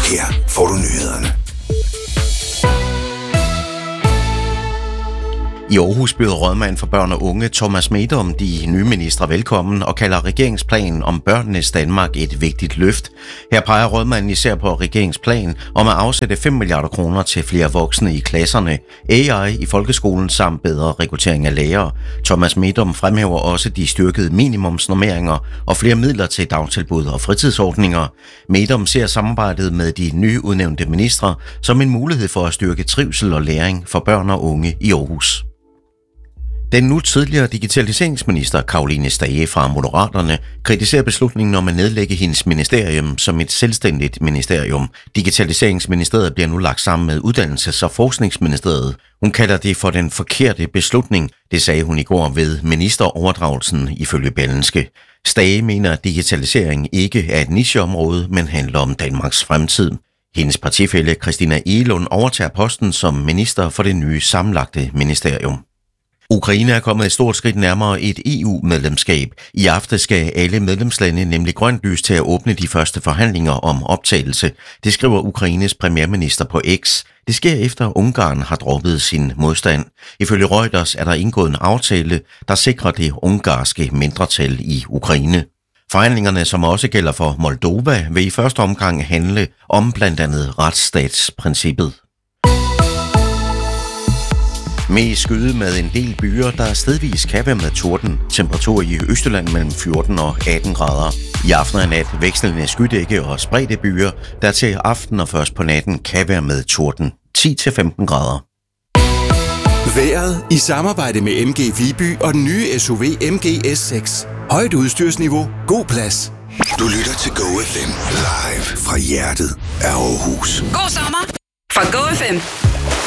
Her får du nyhederne. I Aarhus byder rådmand for børn og unge Thomas Medom de nye ministre velkommen og kalder regeringsplanen om børnenes Danmark et vigtigt løft. Her peger rådmanden især på regeringsplan om at afsætte 5 milliarder kroner til flere voksne i klasserne, AI i folkeskolen samt bedre rekruttering af lærere. Thomas Medom fremhæver også de styrkede minimumsnormeringer og flere midler til dagtilbud og fritidsordninger. Medom ser samarbejdet med de nyudnævnte ministre som en mulighed for at styrke trivsel og læring for børn og unge i Aarhus. Den nu tidligere digitaliseringsminister Caroline Stage fra Moderaterne kritiserer beslutningen om at nedlægge hendes ministerium som et selvstændigt ministerium. Digitaliseringsministeriet bliver nu lagt sammen med Uddannelses- og Forskningsministeriet. Hun kalder det for den forkerte beslutning. Det sagde hun i går ved ministeroverdragelsen ifølge Berlingske. Stage mener, at digitalisering ikke er et nicheområde, men handler om Danmarks fremtid. Hendes partifælle Christina Egelund overtager posten som minister for det nye sammenlagte ministerium. Ukraine er kommet et stort skridt nærmere et EU-medlemskab. I aften skal alle medlemslande nemlig grønt lys til at åbne de første forhandlinger om optagelse. Det skriver Ukraines premierminister på X. Det sker efter Ungarn har droppet sin modstand. Ifølge Reuters er der indgået en aftale, der sikrer det ungarske mindretal i Ukraine. Forhandlingerne, som også gælder for Moldova, vil i første omgang handle om blandt andet retsstatsprincippet. Med skyde med en del byer, der stedvis kan være med torden. Temperatur i Østjylland mellem 14 og 18 grader. I aften og nat vekslende skydække og spredte byer, der til aften og først på natten kan være med torden. 10-15 grader. Vejret i samarbejde med MG Viby og den nye SUV MG S6. Højt udstyrsniveau, god plads. Du lytter til Go FM live fra hjertet af Aarhus. God sommer fra Go FM.